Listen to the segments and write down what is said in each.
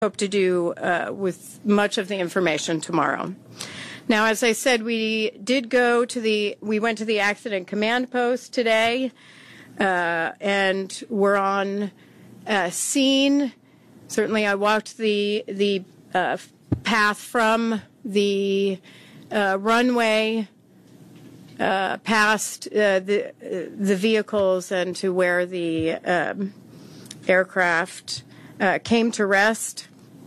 hope to do with much of the information tomorrow. Now, as I said, we went to the accident command post today, and we're on scene. Certainly, I walked the path from the runway past the vehicles and to where the aircraft came to rest.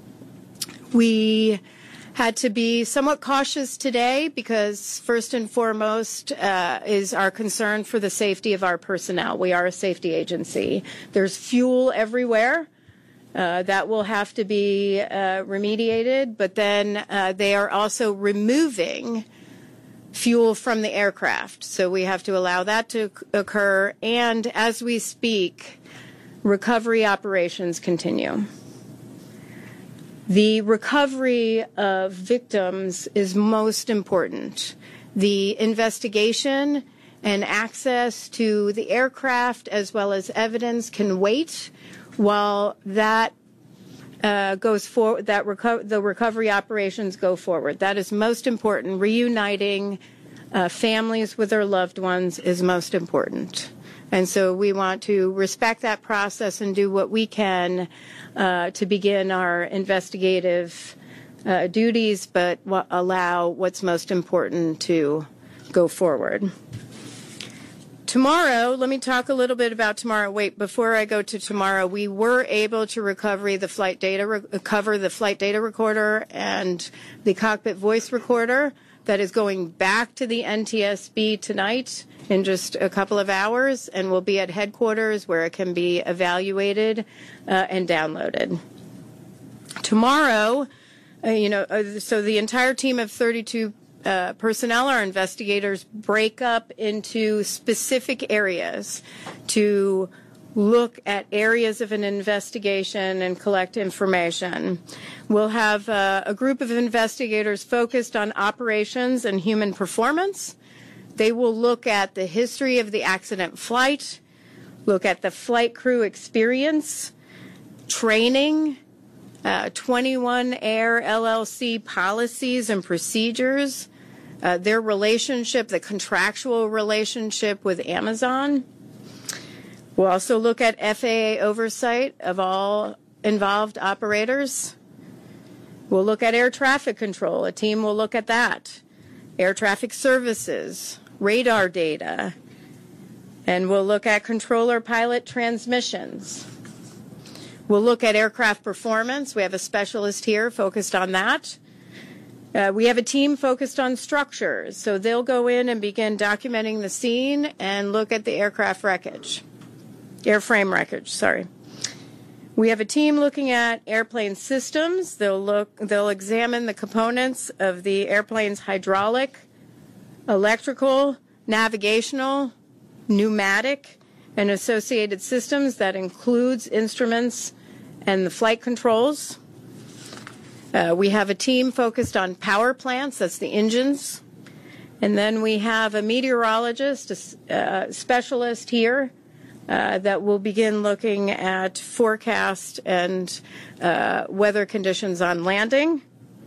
We had to be somewhat cautious today because first and foremost is our concern for the safety of our personnel. We are a safety agency. There's fuel everywhere. That will have to be remediated, but then they are also removing fuel from the aircraft. So we have to allow that to occur. And as we speak, recovery operations continue. The recovery of victims is most important. The investigation and access to the aircraft as well as evidence can wait while that goes forward, the recovery operations go forward. That is most important. Reuniting families with their loved ones is most important. And so we want to respect that process and do what we can to begin our investigative duties, but allow what's most important to go forward. Tomorrow, let me talk a little bit about tomorrow. Wait, before I go to tomorrow, we were able to recover the flight data recorder and the cockpit voice recorder that is going back to the NTSB tonight in just a couple of hours and will be at headquarters where it can be evaluated and downloaded. Tomorrow, so the entire team of 32 personnel, our investigators, break up into specific areas to look at areas of an investigation and collect information. We'll have a group of investigators focused on operations and human performance. They will look at the history of the accident flight, look at the flight crew experience, training, 21 Air LLC policies and procedures, their relationship, the contractual relationship with Amazon. We'll also look at FAA oversight of all involved operators. We'll look at air traffic control. A team will look at that. Air traffic services, radar data, and we'll look at controller pilot transmissions. We'll look at aircraft performance. We have a specialist here focused on that. We have a team focused on structures, so they'll go in and begin documenting the scene and look at the aircraft wreckage, airframe wreckage, sorry. We have a team looking at airplane systems. They'll examine the components of the airplane's hydraulic, electrical, navigational, pneumatic, and associated systems. That includes instruments and the flight controls. We have a team focused on power plants, that's the engines. And then we have a meteorologist, a specialist here, that will begin looking at forecast and weather conditions on landing.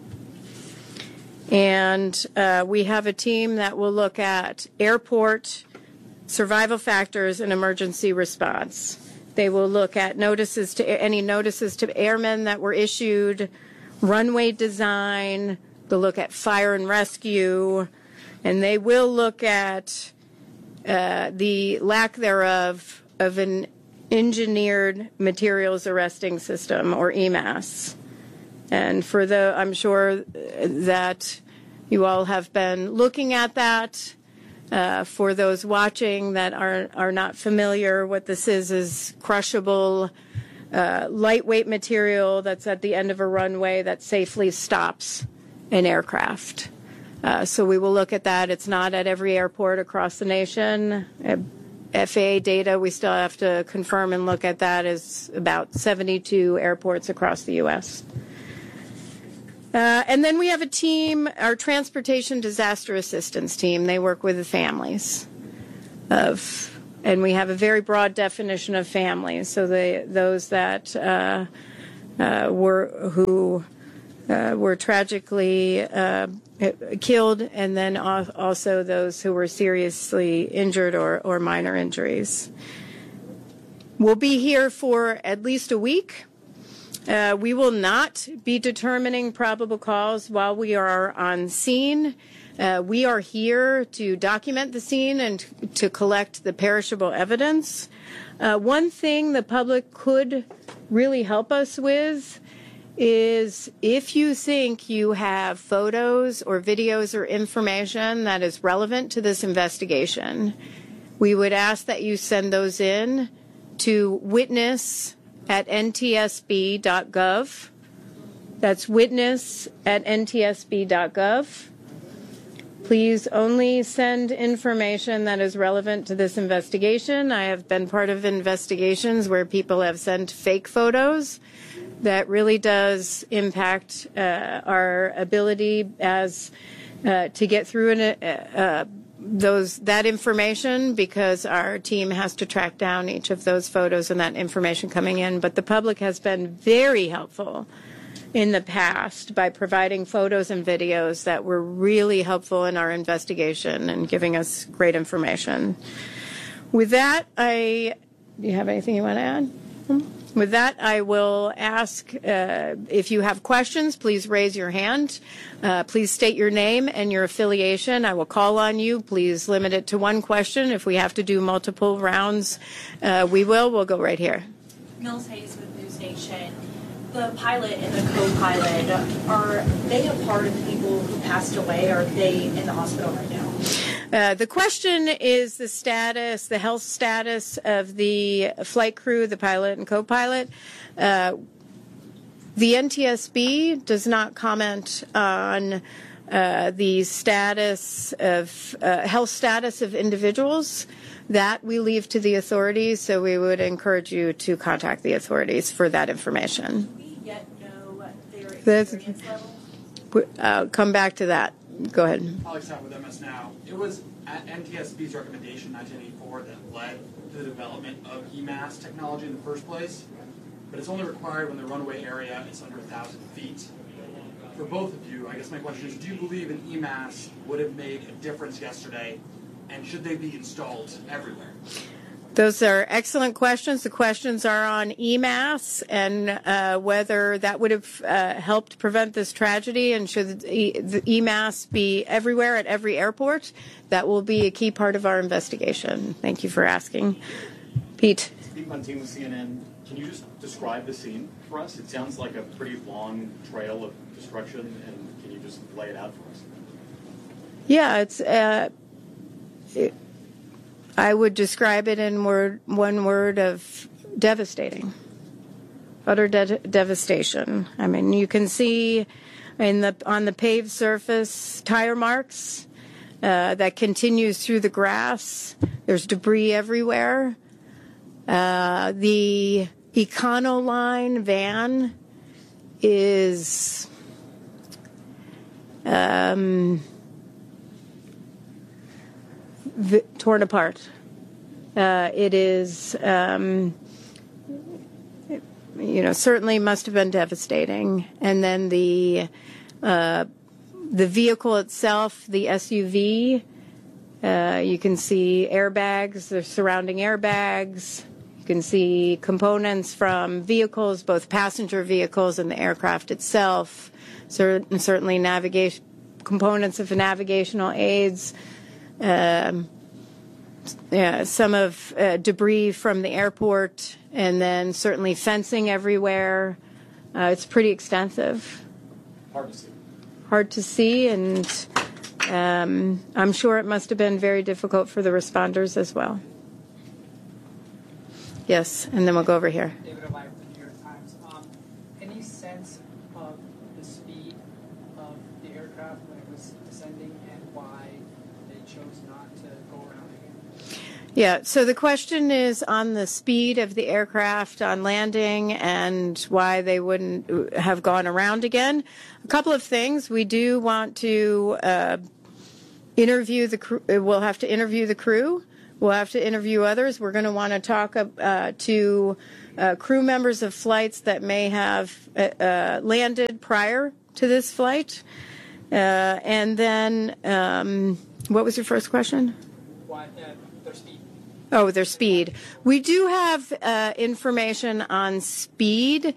And we have a team that will look at airport survival factors and emergency response. They will look at any notices to airmen that were issued, runway design. They'll look at fire and rescue, and they will look at the lack thereof of an engineered materials arresting system, or EMAS. And I'm sure that you all have been looking at that. For those watching that are not familiar, what this is crushable, lightweight material that's at the end of a runway that safely stops an aircraft. So we will look at that. It's not at every airport across the nation. FAA data, we still have to confirm and look at that, is about 72 airports across the U.S. And then we have a team, our Transportation Disaster Assistance team. They work with the families and we have a very broad definition of families. So those that were tragically killed, and then also those who were seriously injured or minor injuries. We'll be here for at least a week. We will not be determining probable cause while we are on scene. We are here to document the scene and to collect the perishable evidence. One thing the public could really help us with is if you think you have photos or videos or information that is relevant to this investigation, we would ask that you send those in to witness@ntsb.gov. That's witness@ntsb.gov. Please only send information that is relevant to this investigation. I have been part of investigations where people have sent fake photos. That really does impact our ability as to get through that information, because our team has to track down each of those photos and that information coming in. But the public has been very helpful in the past by providing photos and videos that were really helpful in our investigation and giving us great information. With that, do you have anything you want to add? With that, I will ask if you have questions, please raise your hand. Please state your name and your affiliation. I will call on you. Please limit it to one question. If we have to do multiple rounds, we will. We'll go right here. Mills Hayes with News Nation. The pilot and the co-pilot, are they a part of the people who passed away, or are they in the hospital right now? The question is the health status of the flight crew, the pilot and co-pilot. The NTSB does not comment on the status of health status of individuals. That we leave to the authorities, so we would encourage you to contact the authorities for that information. Do we yet know their experience level? Come back to that. Go ahead. Alex Sapp with MS Now. It was at NTSB's recommendation in 1984 that led to the development of EMAS technology in the first place, but it's only required when the runway area is under 1,000 feet. For both of you, I guess my question is, do you believe an EMAS would have made a difference yesterday, and should they be installed everywhere? Those are excellent questions. The questions are on EMAS and whether that would have helped prevent this tragedy, and should the EMAS be everywhere at every airport. That will be a key part of our investigation. Thank you for asking. Pete. Pete Montine with CNN. Can you just describe the scene for us? It sounds like a pretty long trail of destruction, and can you just lay it out for us? Yeah, I would describe it in one word of devastating, utter devastation. I mean, you can see on the paved surface tire marks that continues through the grass. There's debris everywhere. The Econoline van is torn apart. It is, certainly must have been devastating. And then the vehicle itself, the SUV, you can see airbags, the surrounding airbags. You can see components from vehicles, both passenger vehicles and the aircraft itself. Certainly navigation components of navigational aids. Some of debris from the airport, and then certainly fencing everywhere. It's pretty extensive. Hard to see, and I'm sure it must have been very difficult for the responders as well. Yes, and then we'll go over here. David O'Leary with the New York Times. Any sense of the speed of the aircraft when it was descending, and why they chose not to go around again? Yeah, so the question is on the speed of the aircraft on landing and why they wouldn't have gone around again. A couple of things. We do want to interview the crew. We'll have to interview the crew. We'll have to interview others. We're going to want to talk to crew members of flights that may have landed prior to this flight. And then, what was your first question? Why, their speed. Oh, their speed. We do have information on speed.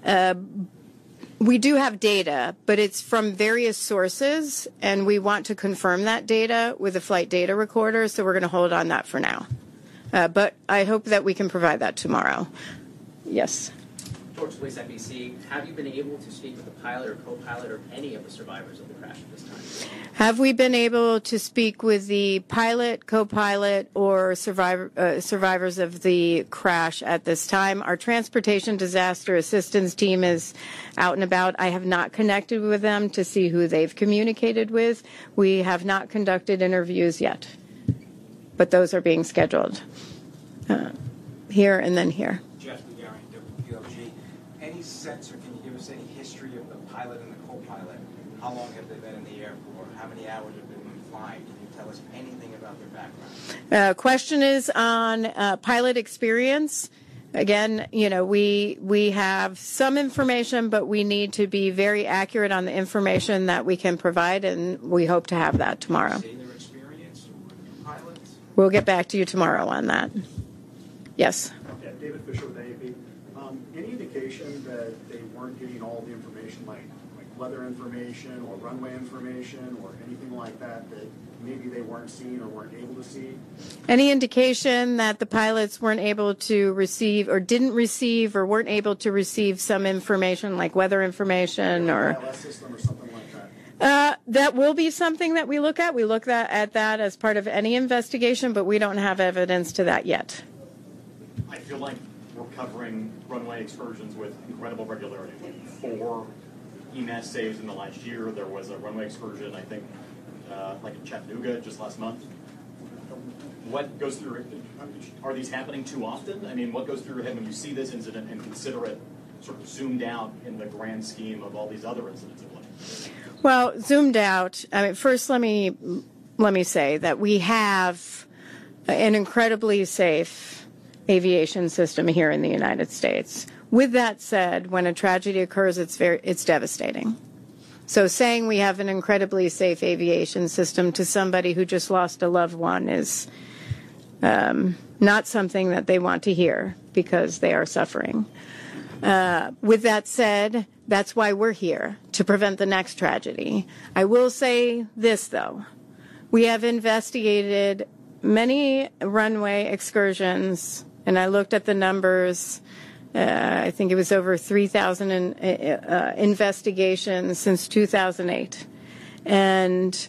We do have data, but it's from various sources, and we want to confirm that data with a flight data recorder, so we're going to hold on that for now. But I hope that we can provide that tomorrow. Yes. George Lewis, NBC. Have you been able to speak with the pilot or co-pilot or any of the survivors of the crash at this time? Have we been able to speak with the pilot, co-pilot, or survivors of the crash at this time? Our transportation disaster assistance team is out and about. I have not connected with them to see who they've communicated with. We have not conducted interviews yet, but those are being scheduled here and then here. Jeff DeGarry, WPLG. Any sense, or can you give us any history of the pilot and the co-pilot? How long have they been in the air for? How many hours have they been flying? Can you tell us anything about their background? Question is on pilot experience. Again, we have some information, but we need to be very accurate on the information that we can provide, and we hope to have that tomorrow. Say their experience with pilots? We'll get back to you tomorrow on that. Yes. Yeah, David Fisher with AAP. Any indication that they weren't getting all the information, like weather information or runway information or anything like that maybe they weren't seeing or weren't able to see? Any indication that the pilots weren't able to receive or didn't receive or weren't able to receive some information like weather information or ILS system or something like that? That will be something that we look at. We look at that as part of any investigation, but we don't have evidence to that yet. I feel like we're covering runway excursions with incredible regularity. 4 EMAS saves in the last year. There was a runway excursion, I think, like in Chattanooga just last month. What goes through, are these happening too often? I mean, what goes through your head when you see this incident and consider it sort of zoomed out in the grand scheme of all these other incidents of life? Well, zoomed out, I mean, first let me say that we have an incredibly safe aviation system here in the United States. With that said, when a tragedy occurs, it's devastating. So saying we have an incredibly safe aviation system to somebody who just lost a loved one is not something that they want to hear because they are suffering. With that said, that's why we're here, to prevent the next tragedy. I will say this, though. We have investigated many runway excursions, and I looked at the numbers. I think it was over 3,000 investigations since 2008. And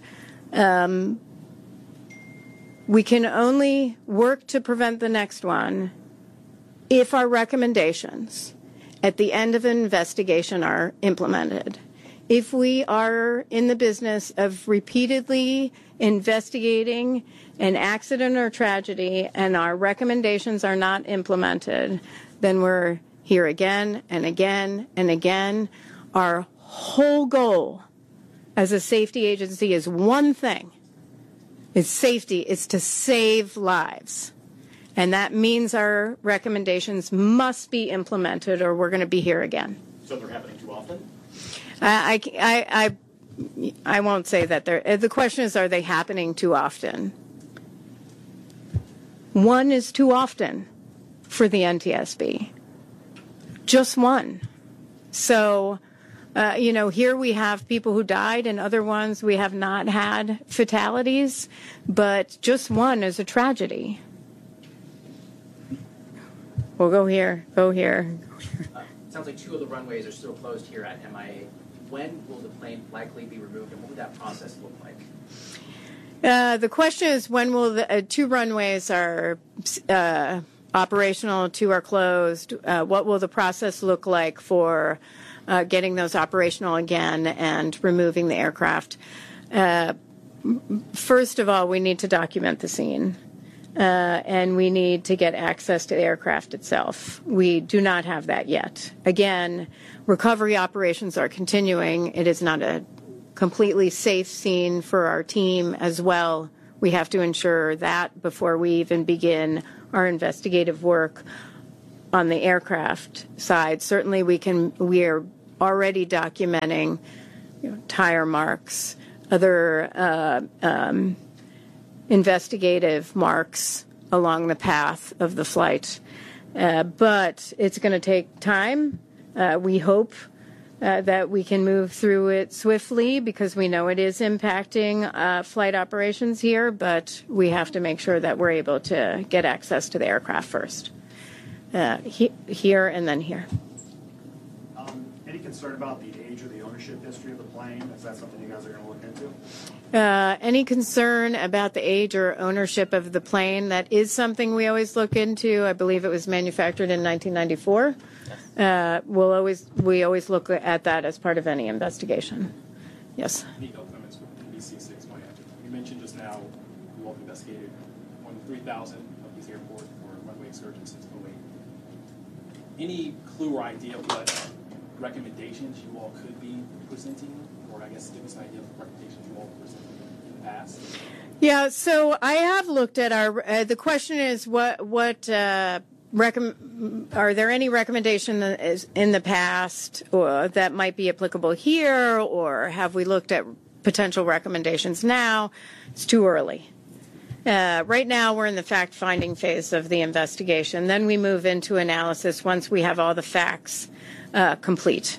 we can only work to prevent the next one if our recommendations at the end of an investigation are implemented. If we are in the business of repeatedly investigating an accident or tragedy and our recommendations are not implemented, then we're here again and again and again. Our whole goal as a safety agency is one thing. It's safety. It's to save lives. And that means our recommendations must be implemented or we're going to be here again. So they're happening too often? I won't say that they're. The question is, are they happening too often? One is too often for the NTSB. Just one. So, here we have people who died and other ones we have not had fatalities, but just one is a tragedy. We'll go here, go here. Sounds like 2 of the runways are still closed here at MIA. When will the plane likely be removed, and what would that process look like? The question is, when will the 2 runways are operational, 2 are closed? What will the process look like for getting those operational again and removing the aircraft? First of all, we need to document the scene. And we need to get access to the aircraft itself. We do not have that yet. Again, recovery operations are continuing. It is not a completely safe scene for our team as well. we have to ensure that before we even begin our investigative work on the aircraft side. Certainly we are already documenting tire marks, other investigative marks along the path of the flight. But it's going to take time. We hope that we can move through it swiftly because we know it is impacting flight operations here, but we have to make sure that we're able to get access to the aircraft first. Here and then here. Any concern about the age or the ownership history of the plane? Is that something you guys are going to look into? Any concern about the age or ownership of the plane? That is something we always look into. I believe it was manufactured in 1994. We always look at that as part of any investigation. Yes. Nico Clements with NBC6 Miami. You mentioned just now you all investigated more than 3,000 of these airport or runway excursions since 2008. Any clue or idea of what recommendations you all could be presenting, or I guess give us an idea of recommendations you all presented in the past? Yeah, so I have looked at our. The question is, are there any recommendations in the past that might be applicable here, or have we looked at potential recommendations now? It's too early. Right now, we're in the fact-finding phase of the investigation. Then we move into analysis once we have all the facts complete.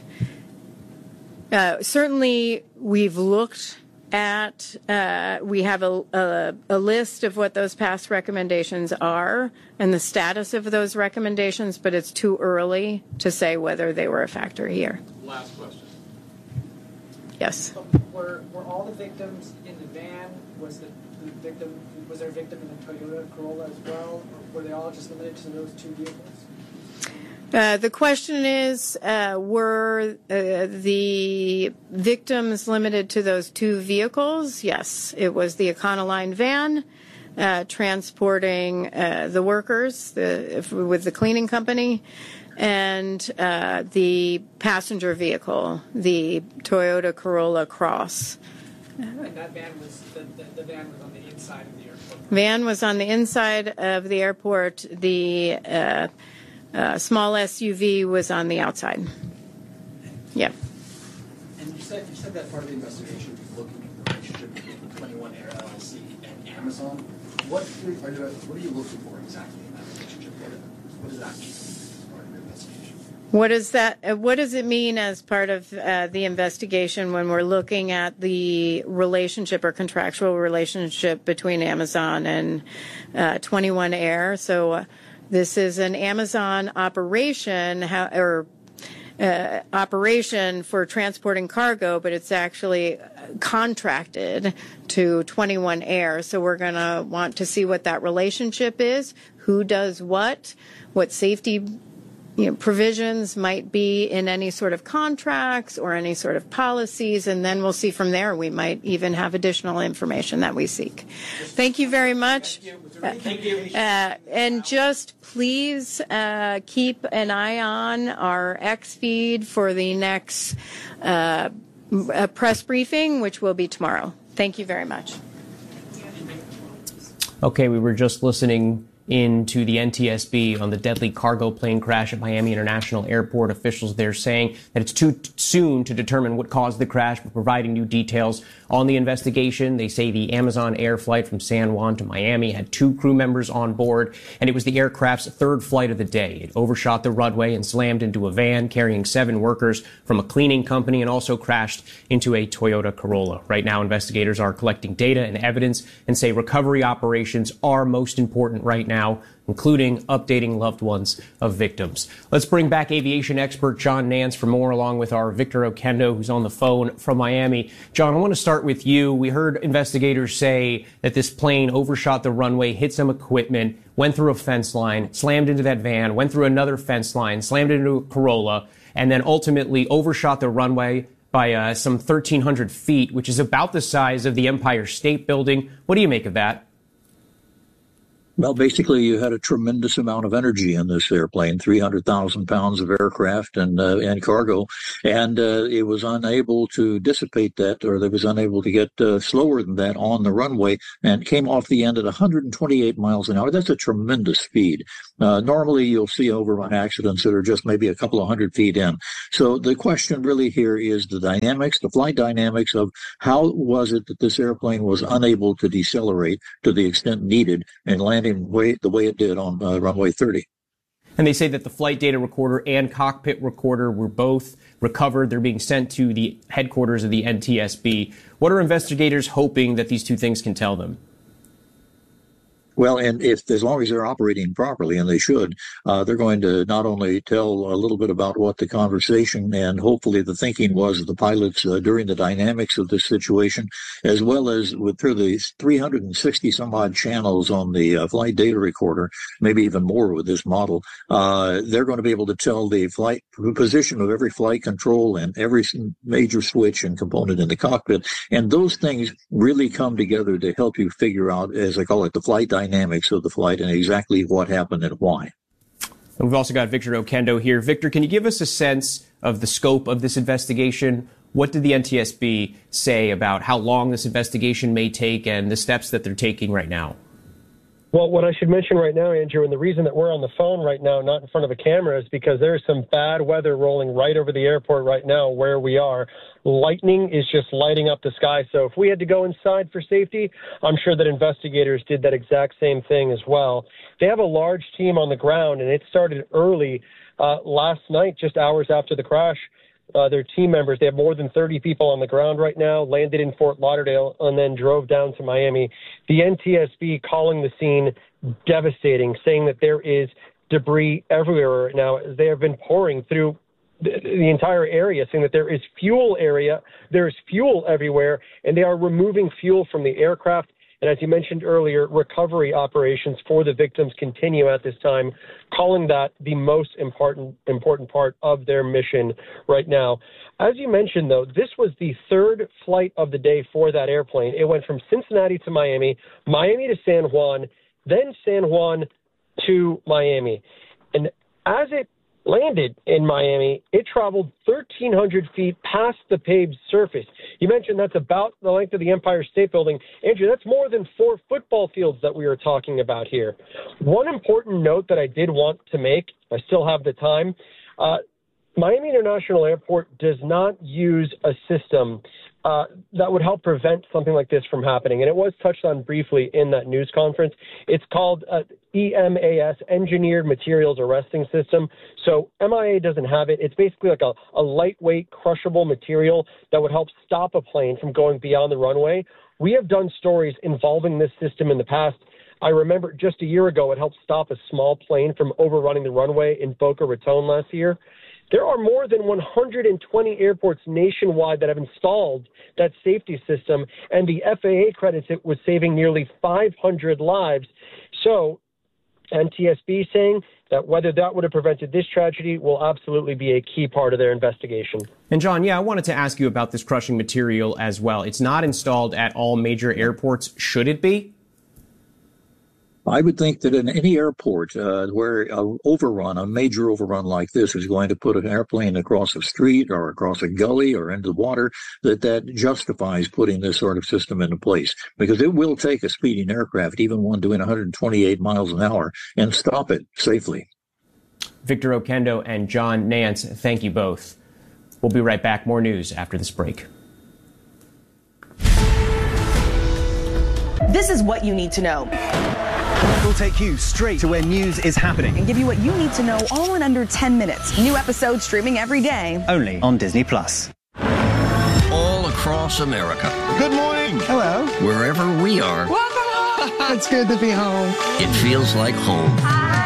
Certainly, we've looked at, we have a list of what those past recommendations are and the status of those recommendations, but it's too early to say whether they were a factor here. Last question. Yes. Were all the victims in the van? Was there a victim in the Toyota Corolla as well? Or were they all just limited to those two vehicles? The question is, were the victims limited to those two vehicles? Yes, it was the Econoline van transporting the workers with the cleaning company, and the passenger vehicle, the Toyota Corolla Cross. And that van was the van was on the inside of the airport. Van was on the inside of the airport. The small SUV was on the outside. Yeah. And you said that part of the investigation was looking at the relationship between 21 Air LLC and Amazon. What are you looking for exactly in that relationship? What does that mean as part of your investigation? What does it mean as part of the investigation when we're looking at the relationship or contractual relationship between Amazon and 21 Air? So this is an Amazon operation, operation for transporting cargo, but it's actually contracted to 21 Air. So we're going to want to see what that relationship is, who does what safety provisions might be in any sort of contracts or any sort of policies, and then we'll see from there. We might even have additional information that we seek. Thank you very much. And just please keep an eye on our X feed for the next press briefing, which will be tomorrow. Thank you very much. Okay, we were just listening into the NTSB on the deadly cargo plane crash at Miami International Airport. Officials there saying that it's too soon to determine what caused the crash, but providing new details on the investigation. They say the Amazon Air flight from San Juan to Miami had 2 crew members on board, and it was the aircraft's 3rd flight of the day. It overshot the runway and slammed into a van carrying 7 workers from a cleaning company and also crashed into a Toyota Corolla. Right now, investigators are collecting data and evidence and say recovery operations are most important right now, including updating loved ones of victims. Let's bring back aviation expert John Nance for more, along with our Victor Oquendo, who's on the phone from Miami. John, I want to start with you. We heard investigators say that this plane overshot the runway, hit some equipment, went through a fence line, slammed into that van, went through another fence line, slammed into a Corolla, and then ultimately overshot the runway by some 1,300 feet, which is about the size of the Empire State Building. What do you make of that? Well, basically, you had a tremendous amount of energy in this airplane, 300,000 pounds of aircraft and cargo, and it was unable to dissipate that, or it was unable to get slower than that on the runway, and came off the end at 128 miles an hour. That's a tremendous speed. Normally, you'll see overrun accidents that are just maybe a couple of hundred feet in. So the question really here is the dynamics, the flight dynamics of how was it that this airplane was unable to decelerate to the extent needed and landing the way it did on runway 30. And they say that the flight data recorder and cockpit recorder were both recovered. They're being sent to the headquarters of the NTSB. What are investigators hoping that these two things can tell them? Well, and as long as they're operating properly, and they should, they're going to not only tell a little bit about what the conversation and hopefully the thinking was of the pilots during the dynamics of this situation, as well as through the 360 some odd channels on the flight data recorder, maybe even more with this model, they're going to be able to tell the flight position of every flight control and every major switch and component in the cockpit. And those things really come together to help you figure out, as I call it, the flight dynamics of the flight and exactly what happened and why. And we've also got Victor Oquendo here. Victor, can you give us a sense of the scope of this investigation? What did the NTSB say about how long this investigation may take and the steps that they're taking right now? Well, what I should mention right now, Andrew, and the reason that we're on the phone right now, not in front of a camera, is because there is some bad weather rolling right over the airport right now where we are. Lightning is just lighting up the sky. So if we had to go inside for safety, I'm sure that investigators did that exact same thing as well. They have a large team on the ground, and it started early last night, just hours after the crash. Their team members, they have more than 30 people on the ground right now, landed in Fort Lauderdale, and then drove down to Miami. The NTSB calling the scene devastating, saying that there is debris everywhere right now. They have been pouring through the entire area, saying that there is fuel everywhere, and they are removing fuel from the aircraft. And as you mentioned earlier, recovery operations for the victims continue at this time, calling that the most important part of their mission right now. As you mentioned, though, this was the third flight of the day for that airplane. It went from Cincinnati to Miami, Miami to San Juan, then San Juan to Miami. And as it landed in Miami, it traveled 1,300 feet past the paved surface. You mentioned that's about the length of the Empire State Building. Andrew, that's more than 4 football fields that we are talking about here. One important note that I did want to make, I still have the time, Miami International Airport does not use a system that would help prevent something like this from happening. And it was touched on briefly in that news conference. It's called EMAS, Engineered Materials Arresting System. So MIA doesn't have it. It's basically like a lightweight, crushable material that would help stop a plane from going beyond the runway. We have done stories involving this system in the past. I remember just a year ago, it helped stop a small plane from overrunning the runway in Boca Raton last year. There are more than 120 airports nationwide that have installed that safety system, and the FAA credits it with saving nearly 500 lives. So NTSB saying that whether that would have prevented this tragedy will absolutely be a key part of their investigation. And John, I wanted to ask you about this crushing material as well. It's not installed at all major airports. Should it be? I would think that in any airport where a major overrun like this is going to put an airplane across a street or across a gully or into the water, that justifies putting this sort of system into place. Because it will take a speeding aircraft, even one doing 128 miles an hour, and stop it safely. Victor Oquendo and John Nance, thank you both. We'll be right back. More news after this break. This is what you need to know. We'll take you straight to where news is happening and give you what you need to know all in under 10 minutes. New episodes streaming every day. Only on Disney+. All across America. Good morning. Hello. Wherever we are. Welcome home. It's good to be home. It feels like home.